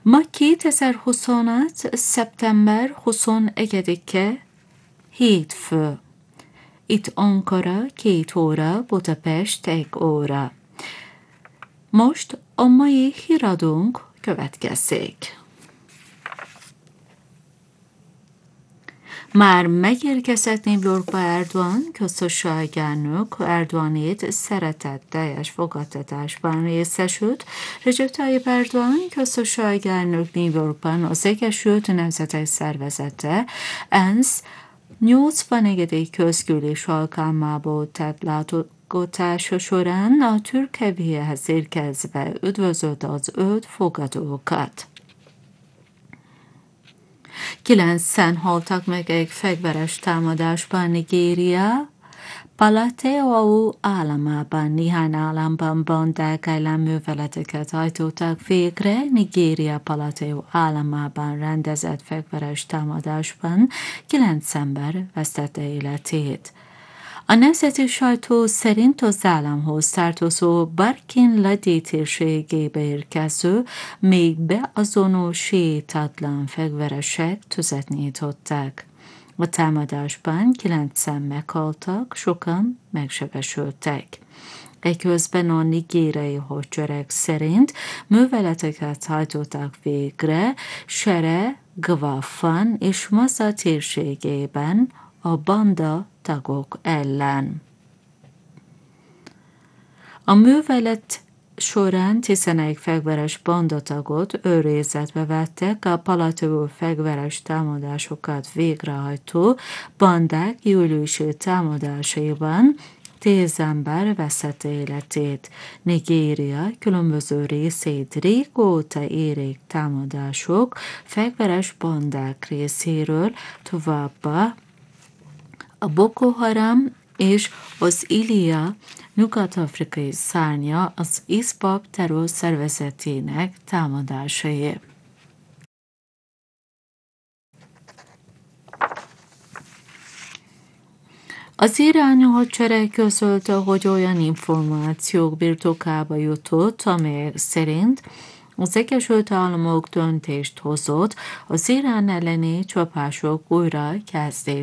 Ma 2026. szeptember 21-e hétfő. Itt Ankara 2 óra, Budapest 1 óra. Most a mai híradónk következik. Már megérkezett New Yorkba Erdoğan köztársaságelnök. Erdoğanét szeretetteljes fogadtatásban részesült. Recep Tayyip Erdoğan köztársaságelnök New Yorkban az Egyesült Nemzetek Szervezete ENSZ 81. közgyűlés alkalmából tett látogatása során a Türkiye'hez érkezve üdvözölte az 5 fogadókat. 9-en haltak meg egy fegyveres támadásban Nigéria Plateau államában. Néhány államban bandák ellen műveleteket hajtottak végre. Nigéria Plateau államában rendezett fegyveres támadásban 9 ember vesztette életét. A nemzeti sajtó szerint az államhoz tartozó Barkin Ladi térségébe érkező, még beazonosítatlan fegyveresek tüzet nyitottak. A támadásban 9-en meghaltak, sokan megsebesültek. Eközben a nigériai hadsereg szerint műveleteket hajtottak végre Sere, Gwafan és Massa térségében a banda tagok ellen. A művelet során 11 fegyveres bandatagot őrizetbe vettek. A Plateau fegyveres támadásokat végrehajtó bandák júliusi támadásaiban 10 ember vesztette életét. Nigéria különböző részét régóta érik támadások fegyveres bandák részéről, továbbá a Boko Haram és az ILIA nyugat-afrikai szárnya az ISWAP terrorszervezetének támadásai. Az iráni hadsereg közölte, hogy olyan információk birtokába jutott, amelyek szerint az Egyesült Államok döntést hozott az Irán elleni csapások újra kezdésére.